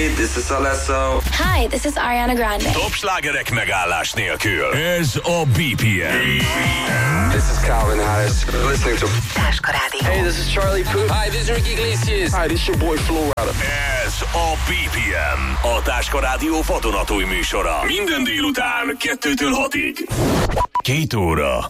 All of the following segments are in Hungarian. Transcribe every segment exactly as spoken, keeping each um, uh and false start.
this is Alesso. Hi, this is Ariana Grande. Top slágerek megállás nélkül. Ez a bé pé em. This is Calvin Harris. Listening to Táska Rádió. Hey, this is Charlie Puth. Hi, this is Ricky Iglesias. Hi, this is your boy Flo Rida. Ez a bé pé em, a Táska Rádió vadonatúj műsora. Minden délután kettőtől hatig. Két óra.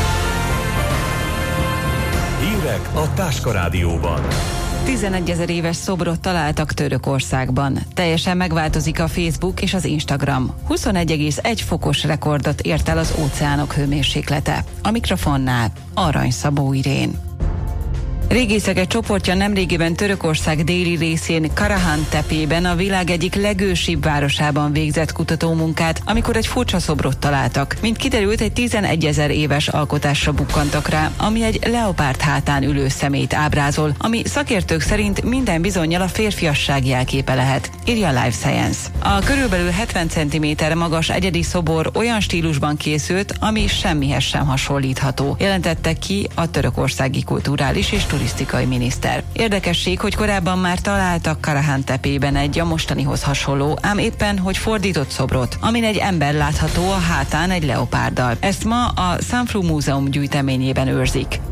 Hírek a Táska Rádióban. tizenegyezer éves szobrot találtak Törökországban. Teljesen megváltozik a Facebook és az Instagram. huszonegy egész egy fokos rekordot ért el az óceánok hőmérséklete. A mikrofonnál Arany Szabó Irén. Régészek egy csoportja nemrégiben Törökország déli részén, Karahan tepében, a világ egyik legősibb városában végzett kutatómunkát, amikor egy furcsa szobrot találtak. Mint kiderült, egy tizenegyezer éves alkotásra bukkantak rá, ami egy leopárd hátán ülő személyt ábrázol, ami szakértők szerint minden bizonnyal a férfiasság jelképe lehet, írja a Life Science. A körülbelül hetven centiméter magas egyedi szobor olyan stílusban készült, ami semmihez sem hasonlítható, jelentette ki a törökországi kulturális és turisztikai miniszter. Érdekesség, hogy korábban már találtak Karahan tepében egy a mostanihoz hasonló, ám éppen, hogy fordított szobrot, amin egy ember látható, a hátán egy leopárddal. Ezt ma a Sanfru Múzeum gyűjteményében őrzik.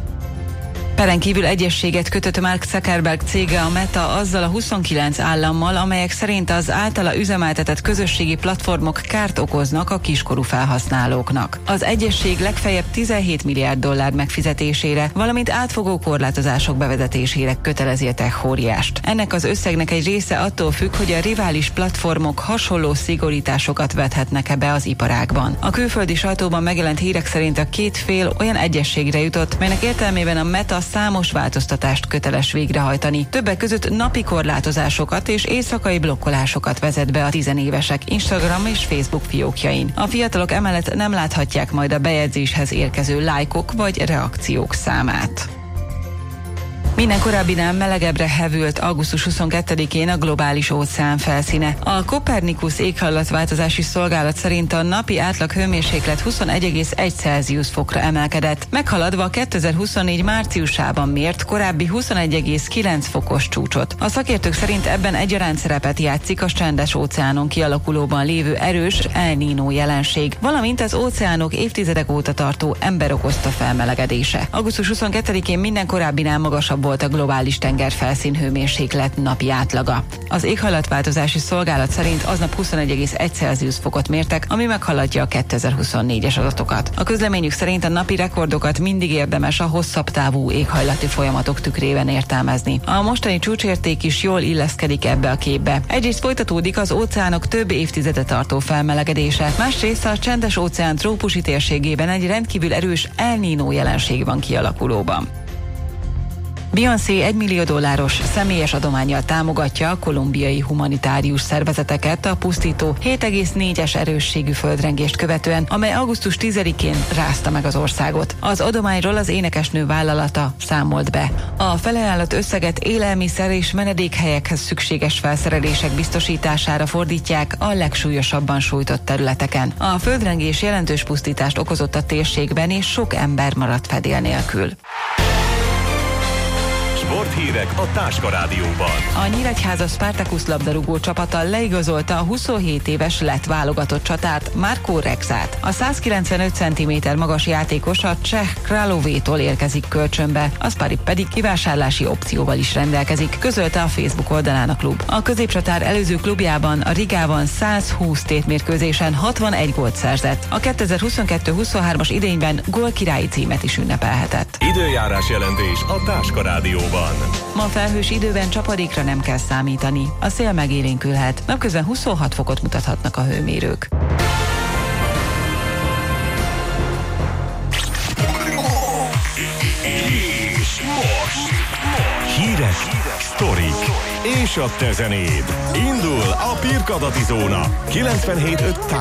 Peren kívül egyességet kötött Mark Zuckerberg cége, a Meta, azzal a huszonkilenc állammal, amelyek szerint az általa üzemeltetett közösségi platformok kárt okoznak a kiskorú felhasználóknak. Az egyesség legfeljebb tizenhét milliárd dollár megfizetésére, valamint átfogó korlátozások bevezetésére kötelezi a tech óriást. Ennek az összegnek egy része attól függ, hogy a rivális platformok hasonló szigorításokat vethetnek-e be az iparágban. A külföldi sajtóban megjelent hírek szerint a két fél olyan egyességre jutott, melynek értelmében a Meta számos változtatást köteles végrehajtani. Többek között napi korlátozásokat és éjszakai blokkolásokat vezet be a tizenévesek Instagram és Facebook fiókjain. A fiatalok emellett nem láthatják majd a bejegyzéshez érkező lájkok vagy reakciók számát. Minden korábbinál melegebbre hevült augusztus huszonkettedikén a globális óceán felszíne. A Copernicus éghajlatváltozási szolgálat szerint a napi átlag hőmérséklet huszonegy egész egy Celsius fokra emelkedett, meghaladva a kétezer-huszonnégy márciusában mért korábbi huszonegy egész kilenc fokos csúcsot. A szakértők szerint ebben egyaránt szerepet játszik a csendes óceánon kialakulóban lévő erős El Niño jelenség, valamint az óceánok évtizedek óta tartó ember okozta felmelegedése. augusztus huszonkettedikén minden korábbinál magasabb volt a globális tengerfelszín hőmérséklet napi átlaga. Az éghajlatváltozási szolgálat szerint aznap huszonegy egész egy Celsius fokot mértek, ami meghaladja a kétezer-huszonnégyes adatokat. A közleményük szerint a napi rekordokat mindig érdemes a hosszabb távú éghajlati folyamatok tükrében értelmezni. A mostani csúcsérték is jól illeszkedik ebbe a képbe. Egyrészt folytatódik az óceánok több évtizede tartó felmelegedése, másrészt a csendes óceán trópusi térségében egy rendkívül erős El Niño jelenség van kialakulóban. Beyoncé egy millió dolláros személyes adománnyal támogatja a kolumbiai humanitárius szervezeteket a pusztító hét egész négyes erősségű földrengést követően, amely augusztus tizedikén rázta meg az országot. Az adományról az énekesnő vállalata számolt be. A felajánlott összeget élelmiszer és menedékhelyekhez szükséges felszerelések biztosítására fordítják a legsúlyosabban sújtott területeken. A földrengés jelentős pusztítást okozott a térségben, és sok ember maradt fedél nélkül. Sporthírek a Táska Rádióban. A Nyíregyháza Spartacus labdarúgó csapata leigazolta a huszonhét éves lett válogatott csatárt, Marco Rexát. A százkilencvenöt centiméter magas játékos a cseh Kralovétól érkezik kölcsönbe, a Sparik pedig kivásárlási opcióval is rendelkezik, közölte a Facebook oldalán a klub. A középcsatár előző klubjában, a Rigában százhúsz tétmérkőzésen hatvanegy gólt szerzett. A kétezer-huszonkettő huszonhármas idényben gólkirályi címet is ünnepelhetett. Időjárás jelentés a Táska Rádióban. Ma felhős időben csapadékra nem kell számítani. A szél megélénkülhet. Napközben huszonhat fokot mutathatnak a hőmérők. És most, most hírek, sztorik és a te zenéd. Indul a Pirkadati Zóna kilencvenhét öt